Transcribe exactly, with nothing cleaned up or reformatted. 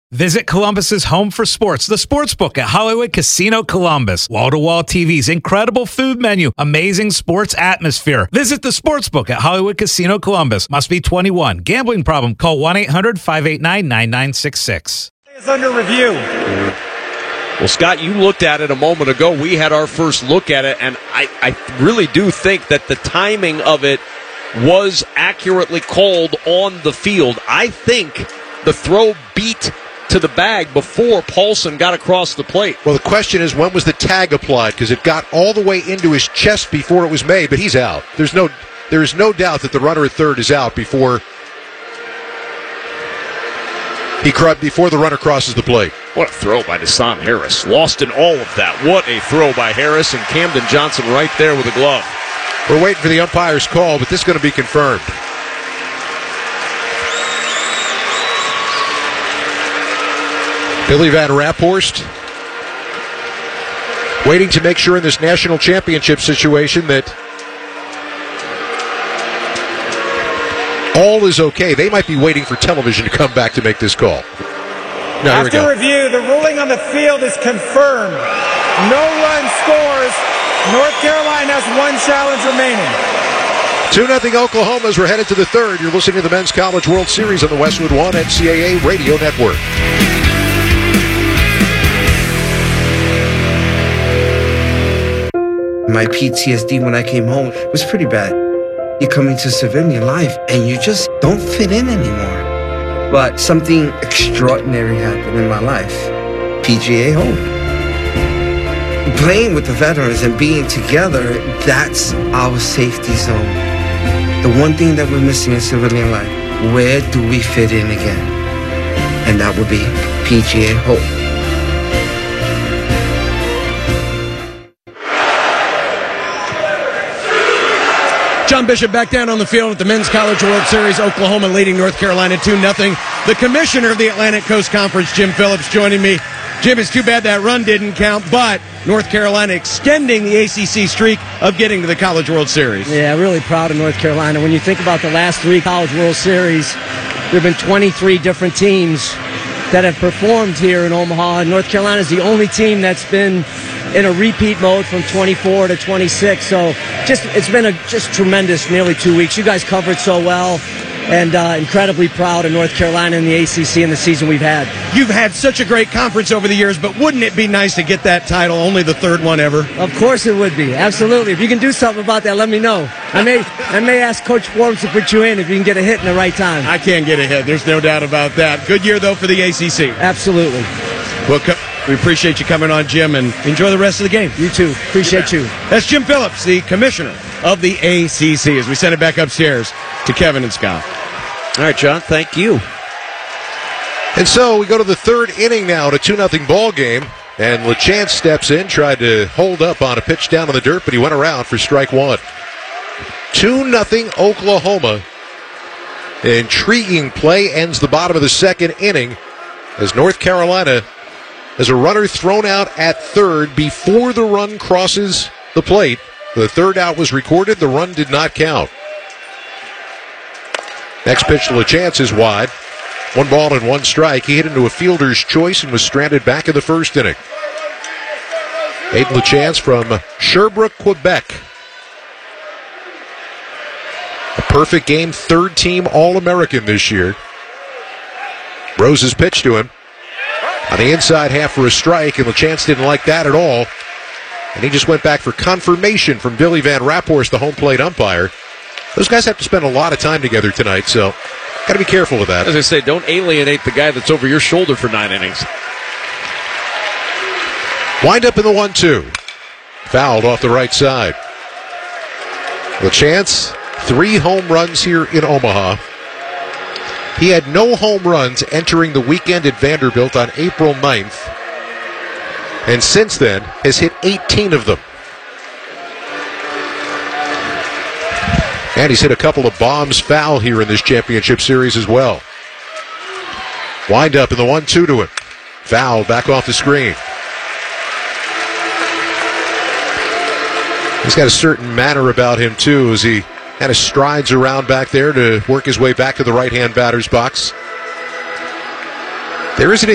Visit Columbus's home for sports, the Sportsbook at Hollywood Casino Columbus. Wall-to-wall T Vs, incredible food menu, amazing sports atmosphere. Visit the Sportsbook at Hollywood Casino Columbus. Must be twenty-one. Gambling problem? Call one eight hundred five eight nine nine nine six six. It's under review. Well, Scott, you looked at it a moment ago. We had our first look at it, and I, I really do think that the timing of it was accurately called on the field. I think the throw beat to the bag before Paulson got across the plate. Well, the question is, when was the tag applied? Because it got all the way into his chest before it was made, but he's out. There's no, there is no doubt that the runner at third is out before he before the runner crosses the plate. What a throw by Deshaun Harris. Lost in all of that. What a throw by Harris, and Camden Johnson right there with a glove. We're waiting for the umpire's call, but this is going to be confirmed. Billy Van Raphorst waiting to make sure in this national championship situation that all is okay. They might be waiting for television to come back to make this call. No, here we go. After review, the ruling on the field is confirmed. No run scores. North Carolina has one challenge remaining. two nothing Oklahoma as we're headed to the third. You're listening to the Men's College World Series on the Westwood One N C double A Radio Network. My P T S D when I came home was pretty bad. You come into civilian life and you just don't fit in anymore. But something extraordinary happened in my life. P G A Home. Playing with the veterans and being together, that's our safety zone. The one thing that we're missing in civilian life, where do we fit in again? And that would be P G A Home. John Bishop back down on the field at the Men's College World Series. Oklahoma leading North Carolina two nothing. The commissioner of the Atlantic Coast Conference, Jim Phillips, joining me. Jim, it's too bad that run didn't count, but North Carolina extending the A C C streak of getting to the College World Series. Yeah, really proud of North Carolina. When you think about the last three College World Series, there have been twenty-three different teams that have performed here in Omaha, and North Carolina is the only team that's been in a repeat mode from twenty-four to twenty-six. So just it's been a just tremendous nearly two weeks. You guys covered so well, and uh, incredibly proud of North Carolina and the A C C and the season we've had. You've had such a great conference over the years, but wouldn't it be nice to get that title, only the third one ever? Of course it would be. Absolutely. If you can do something about that, let me know. I may I may ask Coach Forbes to put you in if you can get a hit in the right time. I can get a hit. There's no doubt about that. Good year, though, for the A C C. Absolutely. Well, we appreciate you coming on, Jim, and enjoy the rest of the game. You too. Appreciate you. That's Jim Phillips, the commissioner of the A C C, as we send it back upstairs to Kevin and Scott. All right, John, thank you. And so we go to the third inning now, to two nothing ball game. And LeChance steps in, tried to hold up on a pitch down in the dirt, but he went around for strike one. two nothing Oklahoma. Intriguing play ends the bottom of the second inning as North Carolina has a runner thrown out at third before the run crosses the plate. The third out was recorded. The run did not count. Next pitch to LeChance is wide. One ball and one strike. He hit into a fielder's choice and was stranded back in the first inning. Aiden LeChance from Sherbrooke, Quebec. A perfect game, third team All-American this year. Rose's pitch to him on the inside half for a strike, and LeChance didn't like that at all. And he just went back for confirmation from Billy Van Raphorst, the home plate umpire. Those guys have to spend a lot of time together tonight, so got to be careful with that. As I say, don't alienate the guy that's over your shoulder for nine innings. Wind up in the one two. Fouled off the right side. LeChance, three home runs here in Omaha. He had no home runs entering the weekend at Vanderbilt on April ninth. And since then, has hit eighteen of them. And he's hit a couple of bombs foul here in this championship series as well. Wind up in the one two to him. Foul back off the screen. He's got a certain manner about him, too, as he kind of strides around back there to work his way back to the right-hand batter's box. There is an